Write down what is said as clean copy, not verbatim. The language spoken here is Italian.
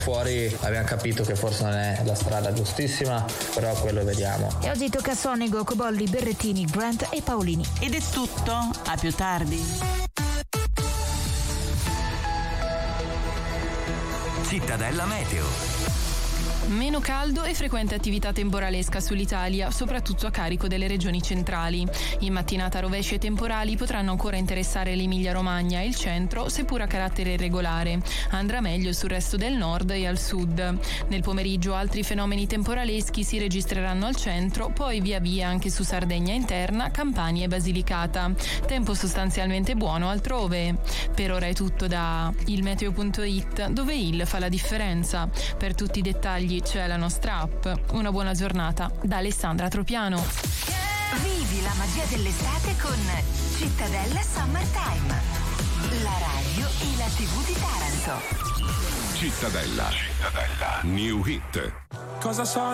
Fuori abbiamo capito che forse non è la strada giustissima, però quello vediamo. E oggi tocca a Sonego, Cobolli, Berrettini, Grant e Paolini. Ed è tutto, a più tardi. Cittadella Meteo. Meno caldo e frequente attività temporalesca sull'Italia, soprattutto a carico delle regioni centrali. In mattinata rovesci e temporali potranno ancora interessare l'Emilia-Romagna e il centro, seppur a carattere irregolare. Andrà meglio sul resto del nord e al sud. Nel pomeriggio altri fenomeni temporaleschi si registreranno al centro, poi via via anche su Sardegna interna, Campania e Basilicata. Tempo sostanzialmente buono altrove. Per ora è tutto da ilmeteo.it, dove il fa la differenza. Per tutti i dettagli c'è la nostra app. Una buona giornata da Alessandra Tropiano. Vivi la magia dell'estate con Cittadella Summertime, la radio e la TV di Taranto. Cittadella. New Hit. Cosa so